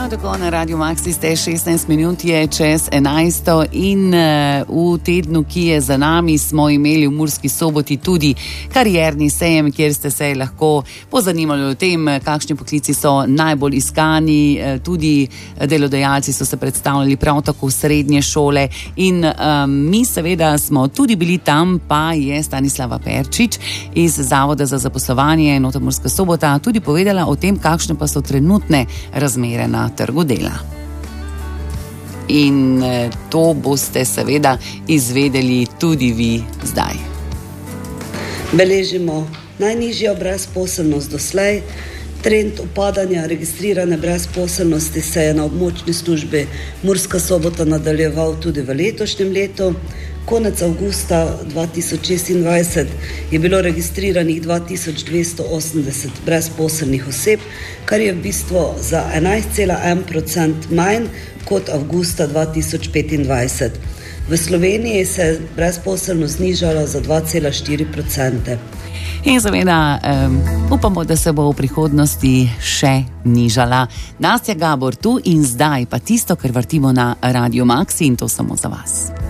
Ravno tako na Radio Maxi ste 16 minut je čez 11 in v tednu, ki je za nami, smo imeli v Murski Soboti tudi karierni sejem, kjer ste se lahko pozanimali o tem, kakšni poklici so najbolj iskani. Tudi delodajalci so se predstavljali, prav tako srednje šole in mi seveda smo tudi bili tam, pa je Stanislava Perčič iz Zavoda za zaposlovanje enota Murska Sobota tudi povedala o tem, kakšne pa so trenutne razmere na trgu dela. In to boste seveda izvedeli tudi vi zdaj. Beležimo najnižjo brezposelnost doslej. Trend upadanja registrirane brezposelnosti se je na območni službi Murska Sobota nadaljeval tudi v letošnjem letu. Konec avgusta 2026 je bilo registriranih 2280 brezposelnih oseb, kar je v bistvu za 11,1% manj kot avgusta 2025. V Sloveniji se je brezposelnost znižala za 2,4%. In seveda upamo, da se bo v prihodnosti še nižala. Nastja Gabor tu in zdaj, pa tisto, kar vrtimo na Radio Maxi, in to samo za vas.